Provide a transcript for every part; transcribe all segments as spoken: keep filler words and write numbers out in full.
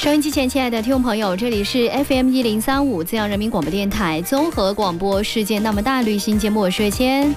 收音机前亲爱的听众朋友，这里是 F M 一零三五资阳人民广播电台综合广播世界那么大旅行节目，我是月谦。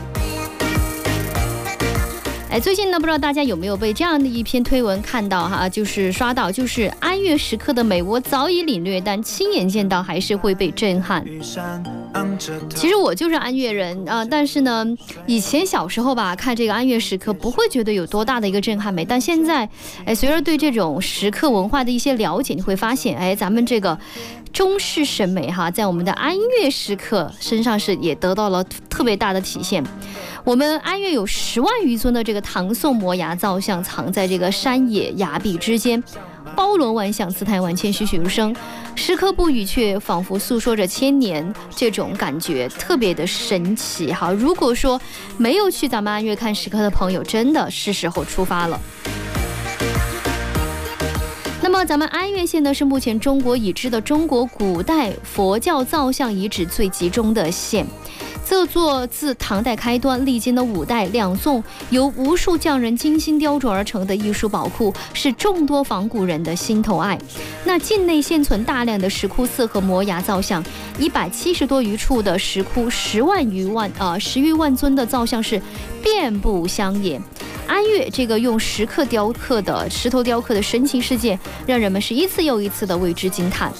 哎，最近呢，不知道大家有没有被这样的一篇推文看到哈，就是刷到，就是安岳时刻的美，我早已领略，但亲眼见到还是会被震撼。其实我就是安岳人啊、呃，但是呢，以前小时候吧，看这个安岳时刻不会觉得有多大的一个震撼美，但现在，哎，随着对这种时刻文化的一些了解，你会发现，哎，咱们这个中式审美哈，在我们的安岳时刻身上是也得到了特别大的体现。我们安岳有十万余尊的这个唐宋摩崖造像藏在这个山野崖壁之间，包罗万象，姿态万千，栩栩如生，时刻不语却仿佛诉说着千年，这种感觉特别的神奇哈。如果说没有去咱们安岳看时刻的朋友，真的是时候出发了。那么咱们安岳县呢，是目前中国已知的中国古代佛教造像遗址最集中的县。这座自唐代开端，历经了五代两宋，由无数匠人精心雕琢而成的艺术宝库，是众多仿古人的心头爱。那境内现存大量的石窟寺和摩崖造像，一百七十多余处的石窟，十万余万呃十余万尊的造像是遍布乡野。安岳这个用石刻雕刻的石头雕刻的神奇世界，让人们是一次又一次的为之惊叹。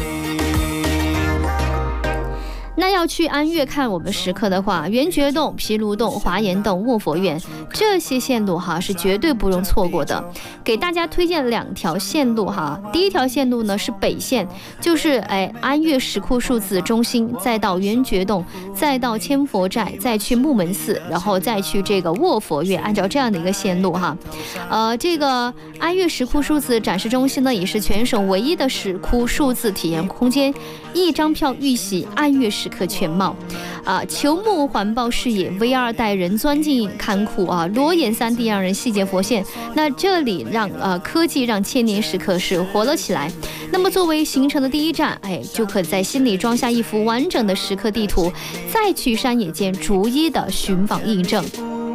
那要去安岳看我们石刻的话，圆觉洞、毗卢洞、华严洞、卧佛院这些线路哈是绝对不容错过的。给大家推荐两条线路哈。第一条线路呢是北线，就是哎安岳石窟数字中心，再到圆觉洞，再到千佛寨，再去木门寺，然后再去这个卧佛院，按照这样的一个线路哈。呃，这个安岳石窟数字展示中心呢，也是全省唯一的石窟数字体验空间，一张票预习安岳石刻全貌啊，球幕环抱视野 ，V R 带人钻进看库啊，裸眼 三 D 让人细节活现。那这里让呃科技让千年时刻是活了起来。那么作为行程的第一站，哎，就可在心里装下一幅完整的时刻地图，再去山野间逐一的寻访印证。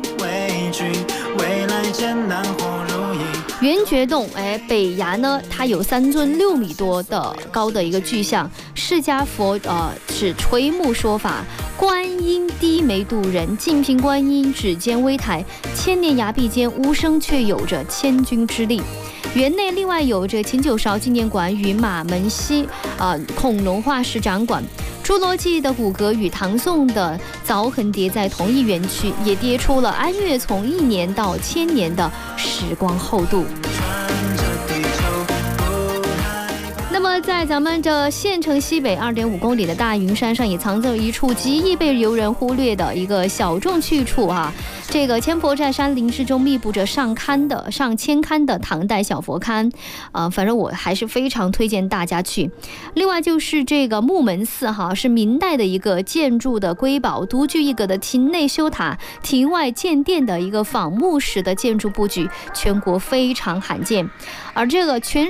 圆觉洞，哎，北崖呢，它有三尊六米多的高的一个巨像，释迦佛呃是垂目说法，观音低眉度人，净瓶观音指尖微抬，千年崖壁间无声却有着千钧之力。园内另外有着秦九韶纪念馆与马门溪啊、呃、恐龙化石展馆。侏罗纪的骨骼与唐宋的凿痕叠在同一园区，也叠出了安岳从一年到千年的时光厚度。那么在咱们这县城西北 二点五公里的大云山上，也藏着一处极易被游人忽略的一个小众去处啊。这个千佛寨山林之中密布着上堪的上千堪的唐代小佛龛，呃，反正我还是非常推荐大家去。另外就是这个木门寺哈，是明代的一个建筑的瑰宝，独具一格的庭内修塔、庭外建殿的一个仿木式的建筑布局，全国非常罕见。而这个全